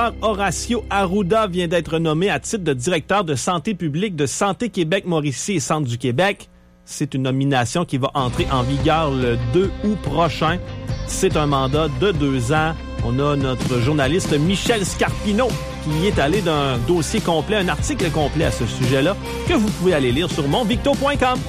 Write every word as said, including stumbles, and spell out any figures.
Horacio Arruda vient d'être nommé à titre de directeur de santé publique de Santé Québec Mauricie et Centre du Québec. C'est une nomination qui va entrer en vigueur le deux août prochain. C'est un mandat de deux ans. On a notre journaliste Michel Scarpino qui est allé d'un dossier complet, un article complet à ce sujet-là que vous pouvez aller lire sur montvicto point com.